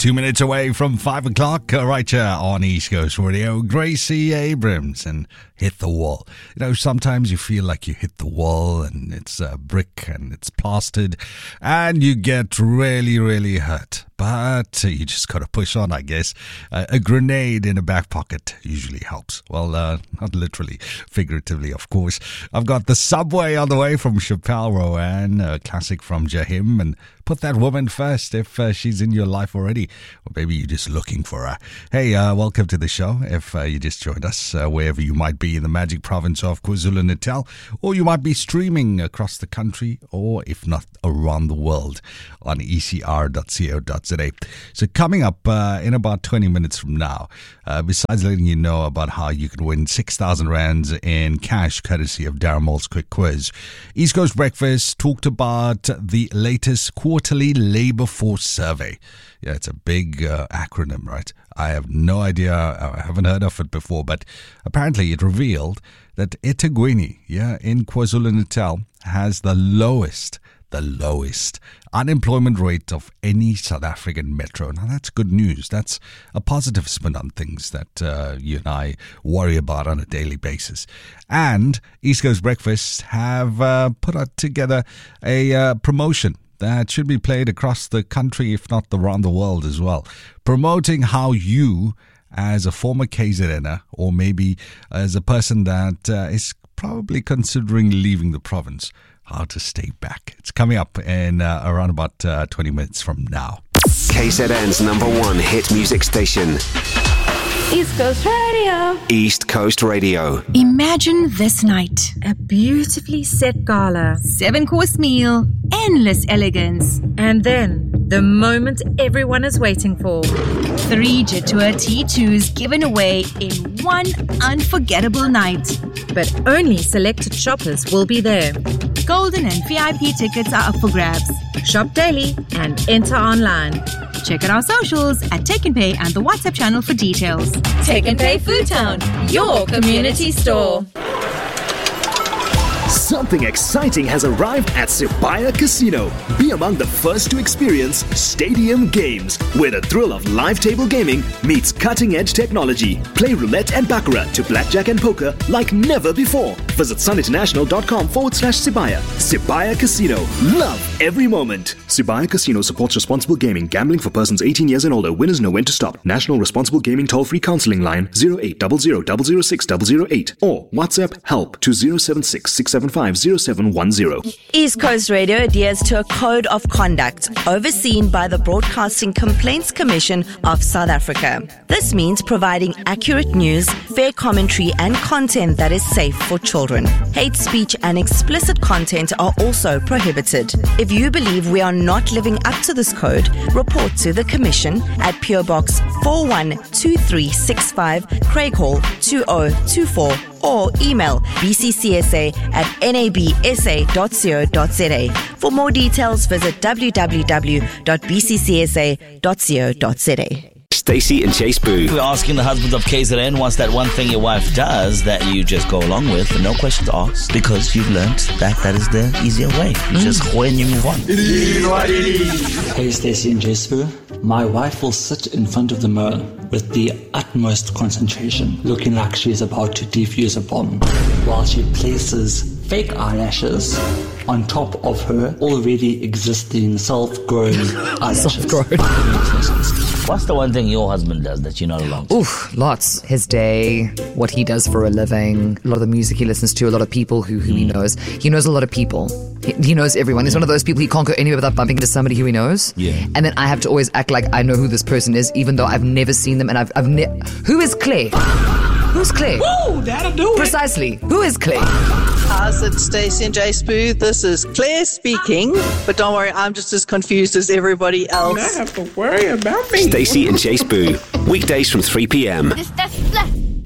2 minutes away from 5 o'clock, right here on East Coast Radio. Gracie Abrams and Hit the Wall. You know, sometimes you feel like you hit the wall and it's a brick and it's plastered and you get really, really hurt. But you just got to push on, I guess. A grenade in a back pocket usually helps. Well, not literally, figuratively, of course. I've got The Subway on the way from Chappelle Rowan, a classic from Jahim. And put that woman first if she's in your life already. Or maybe you're just looking for her. Hey, welcome to the show. If you just joined us, wherever you might be in the magic province of KwaZulu-Natal, or you might be streaming across the country, or if not, around the world on ecr.co.za. So coming up in about 20 minutes from now, besides letting you know about how you can win 6,000 rands in cash courtesy of Darren Moore's Quick Quiz, East Coast Breakfast talked about the latest quarterly labor force survey. Yeah, it's a big acronym, right? I have no idea. I haven't heard of it before, but apparently it revealed that eThekwini, in KwaZulu-Natal, has the lowest unemployment rate of any South African metro. Now, that's good news. That's a positive spin on things that you and I worry about on a daily basis. And East Coast Breakfast have put out together a promotion that should be played across the country, if not around the world as well, promoting how you, as a former KZNer, or maybe as a person that is probably considering leaving the province, how to stay back. It's coming up in around about 20 minutes from now. KZN's #1 hit music station. East Coast Radio. East Coast Radio. Imagine this night. A beautifully set gala. 7-course meal. Endless elegance. And then, the moment everyone is waiting for. 3 Jetour T2s given away in one unforgettable night. But only selected shoppers will be there. Golden and VIP tickets are up for grabs. Shop daily and enter online. Check out our socials at Take and Pay and the WhatsApp channel for details. Take and Pay Food Town, your community store. Something exciting has arrived at Sibaya Casino. Be among the first to experience Stadium Games, where the thrill of live table gaming meets cutting-edge technology. Play roulette and baccarat to blackjack and poker like never before. Visit suninternational.com/Sibaya. Sibaya Casino. Love every moment. Sibaya Casino supports responsible gaming. Gambling for persons 18 years and older. Winners know when to stop. National Responsible Gaming Toll-Free Counseling Line 0800 006 008 or WhatsApp help to 076 675 0710. East Coast Radio adheres to a code of conduct overseen by the Broadcasting Complaints Commission of South Africa. This means providing accurate news, fair commentary, and content that is safe for children. Hate speech and explicit content are also prohibited. If you believe we are not living up to this code, report to the Commission at PO Box 412365, Craig Hall 2024, or email bccsa@nabsa.co.za. For more details, visit www.bccsa.co.za. Stacey and Chase Boo. We're asking the husbands of KZN, what's that one thing your wife does that you just go along with and no questions asked because you've learned that is the easier way. Just when you move on. Hey Stacey and Chase Boo. My wife will sit in front of the mirror with the utmost concentration, looking like she's about to defuse a bomb, while she places fake eyelashes on top of her already existing self-grown eyelashes. What's the one thing your husband does that you're not allowed to? Oof, lots. His day, what he does for a living, a lot of the music he listens to, a lot of people who he knows. He knows a lot of people. He knows everyone. He's one of those people he can't go anywhere without bumping into somebody who he knows. Yeah. And then I have to always act like I know who this person is, even though I've never seen them. And who is Claire? Who's Claire? Woo, that'll do it. Precisely. Who is Claire? How's it, Stacey and Jay Spoo? This is Claire speaking, but don't worry, I'm just as confused as everybody else. You don't have to worry about me. Stacey and Chase Boo. Weekdays from 3 p.m. That's